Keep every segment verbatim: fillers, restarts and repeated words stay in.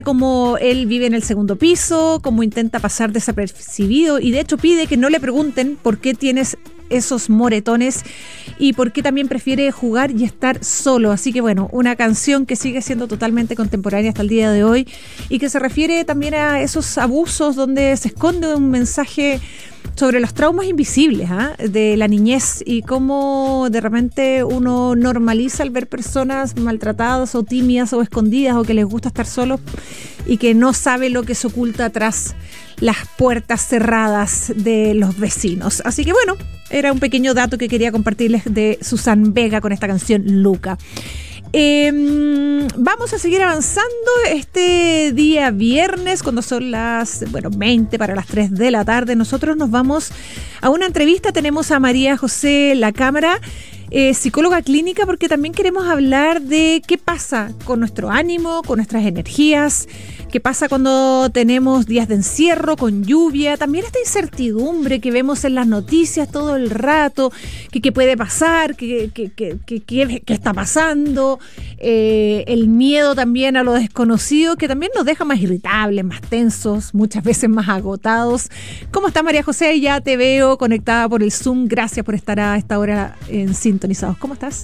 Cómo él vive en el segundo piso, cómo intenta pasar desapercibido y de hecho pide que no le pregunten por qué tienes esos moretones y por qué también prefiere jugar y estar solo. Así que bueno, una canción que sigue siendo totalmente contemporánea hasta el día de hoy y que se refiere también a esos abusos donde se esconde un mensaje sobre los traumas invisibles ¿eh? de la niñez y cómo de repente uno normaliza al ver personas maltratadas o tímidas o escondidas o que les gusta estar solos y que no sabe lo que se oculta tras las puertas cerradas de los vecinos. Así que bueno, era un pequeño dato que quería compartirles de Susan Vega con esta canción Luca. Eh, vamos a seguir avanzando este día viernes cuando son las bueno veinte para las tres de la tarde. Nosotros nos vamos a una entrevista. Tenemos a María José Lacámara, eh, psicóloga clínica, porque también queremos hablar de qué pasa con nuestro ánimo, con nuestras energías, qué pasa cuando tenemos días de encierro, con lluvia, también esta incertidumbre que vemos en las noticias todo el rato, que qué puede pasar, qué que, que, que, que, que está pasando, eh, el miedo también a lo desconocido, que también nos deja más irritables, más tensos, muchas veces más agotados. ¿Cómo estás, María José? Ya te veo conectada por el Zoom. Gracias por estar a esta hora en Sintonizados. ¿Cómo estás?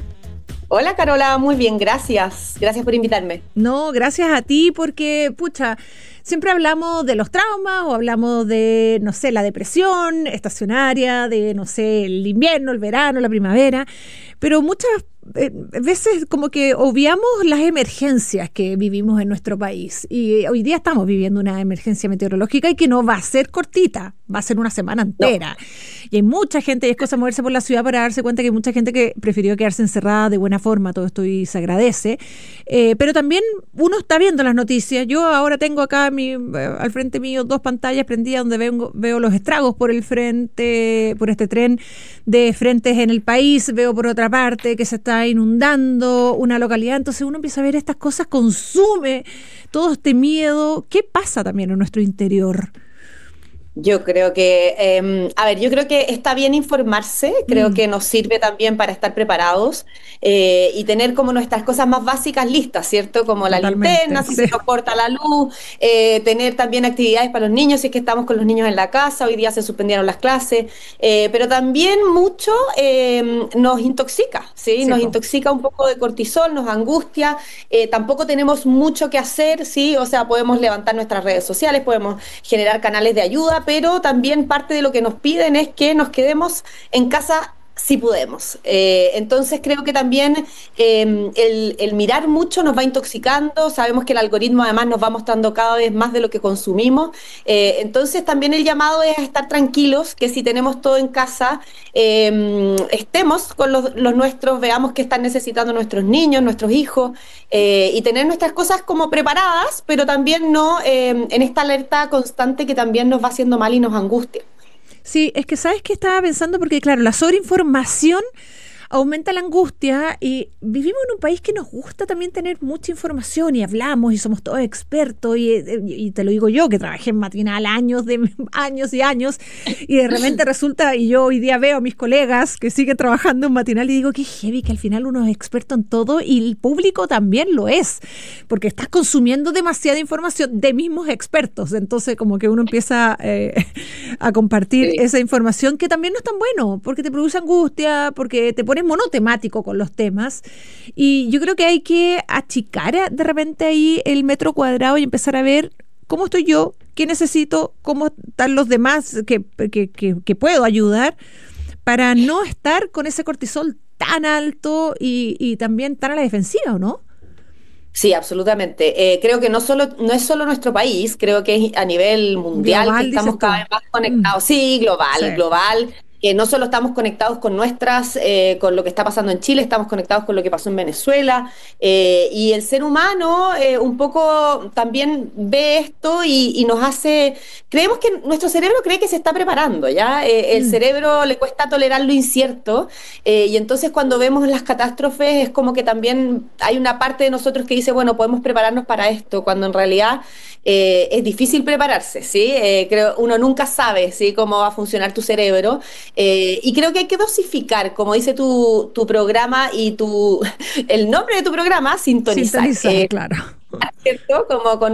Hola, Carola, muy bien, gracias. Gracias por invitarme. No, gracias a ti porque, pucha, siempre hablamos de los traumas o hablamos de, no sé, la depresión estacionaria, de, no sé, el invierno, el verano, la primavera, pero muchas eh, veces como que obviamos las emergencias que vivimos en nuestro país y hoy día estamos viviendo una emergencia meteorológica y que no va a ser cortita, va a ser una semana entera. No. Y hay mucha gente, y es cosa moverse por la ciudad para darse cuenta que hay mucha gente que prefirió quedarse encerrada de buena forma, todo esto y se agradece, eh, pero también uno está viendo las noticias. Yo ahora tengo acá mi, eh, al frente mío dos pantallas prendidas donde veo, veo los estragos por el frente, por este tren de frentes en el país, veo por otra parte que se está inundando una localidad, entonces uno empieza a ver estas cosas, consume todo este miedo. ¿Qué pasa también en nuestro interior? Yo creo que, eh, a ver, yo creo que está bien informarse, creo Mm. que nos sirve también para estar preparados eh, y tener como nuestras cosas más básicas listas, ¿cierto? Como la Totalmente, linterna, si sí. se nos corta la luz, eh, tener también actividades para los niños, si es que estamos con los niños en la casa, hoy día se suspendieron las clases, eh, pero también mucho eh, nos intoxica, ¿sí? Sí, Nos po. intoxica un poco de cortisol, nos angustia, eh, tampoco tenemos mucho que hacer, ¿sí? O sea, podemos levantar nuestras redes sociales, podemos generar canales de ayuda, pero también parte de lo que nos piden es que nos quedemos en casa si podemos. Eh, entonces creo que también eh, el, el mirar mucho nos va intoxicando, sabemos que el algoritmo además nos va mostrando cada vez más de lo que consumimos, eh, entonces también el llamado es a estar tranquilos, que si tenemos todo en casa, eh, estemos con los, los nuestros, veamos qué están necesitando nuestros niños, nuestros hijos, eh, y tener nuestras cosas como preparadas, pero también no eh, en esta alerta constante que también nos va haciendo mal y nos angustia. Sí, es que sabes que estaba pensando porque claro, la sobreinformación aumenta la angustia y vivimos en un país que nos gusta también tener mucha información y hablamos y somos todos expertos y, y te lo digo yo que trabajé en matinal años de años y años y de repente resulta, y yo hoy día veo a mis colegas que siguen trabajando en matinal y digo que heavy que al final uno es experto en todo y el público también lo es porque estás consumiendo demasiada información de mismos expertos, entonces como que uno empieza eh, a compartir sí. esa información que también no es tan bueno porque te produce angustia, porque te pone es monotemático con los temas y yo creo que hay que achicar de repente ahí el metro cuadrado y empezar a ver cómo estoy yo, qué necesito, cómo están los demás que, que, que, que puedo ayudar para no estar con ese cortisol tan alto y, y también tan a la defensiva, ¿no? Sí, absolutamente. Eh, creo que no solo no es solo nuestro país, creo que es a nivel mundial global, que estamos cada vez más conectados. Mm. Sí, global, sí. global. Que no solo estamos conectados con nuestras, eh, con lo que está pasando en Chile, estamos conectados con lo que pasó en Venezuela, eh, y el ser humano eh, un poco también ve esto y, y nos hace, creemos que nuestro cerebro cree que se está preparando, ¿ya? Eh, el mm. cerebro le cuesta tolerar lo incierto, eh, y entonces cuando vemos las catástrofes es como que también hay una parte de nosotros que dice, bueno, podemos prepararnos para esto, cuando en realidad eh, es difícil prepararse, ¿sí? Eh, creo, uno nunca sabe, ¿sí?, cómo va a funcionar tu cerebro. Eh, y creo que hay que dosificar, como dice tu, tu programa y tu el nombre de tu programa, sintonizar. Sintonizar, eh, claro. ¿cierto? Como con